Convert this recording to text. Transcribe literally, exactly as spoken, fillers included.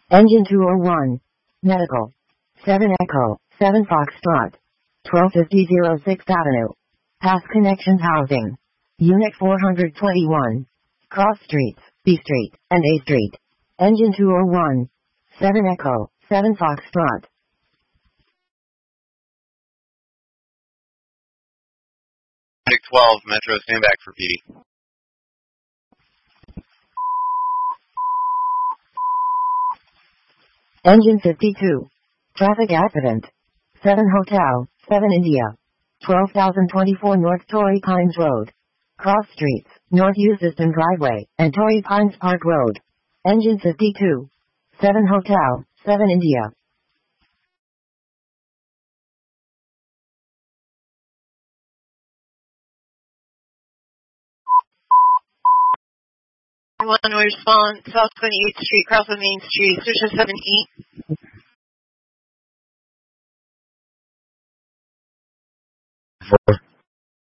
Engine two oh one. Medical. seven Echo, seven Foxtrot. twelve fifty oh sixth Avenue. Path Connections Housing. Unit four twenty-one. Cross Streets, B Street, and A Street. Engine two oh one. seven Echo, seven Foxtrot. twelve, Metro, stand back for P D. Engine fifty-two. Traffic accident. seven Hotel, seven India. twelve thousand twenty-four North Torrey Pines Road. Cross Streets, North Euston Driveway, and Torrey Pines Park Road. Engine fifty-two. seven Hotel, seven India. One to respond, South twenty-eighth Street, cross of Main Street, Search seven E.